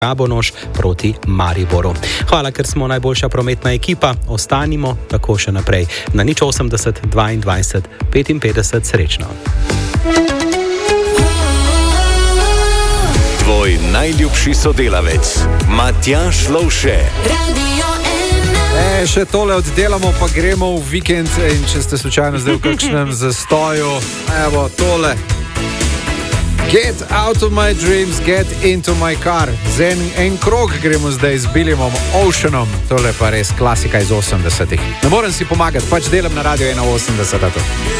Rabonoš proti Mariboru. Hvala, ker smo najboljša prometna ekipa. Ostanimo tako še naprej. Na 080 22 55 srečno. Tvoj najljubši sodelavec, Matjaž Lovše. Še tole oddelamo, pa gremo v vikend. In če ste slučajno zdaj v kakšnem zastoju, evo tole. Get out of my dreams, get into my car. Z en krog gremo zdaj z Billyom Oceanom. Tole pa res klasika iz 80-ih. Ne morem si pomagati, pač delam na Radio 81.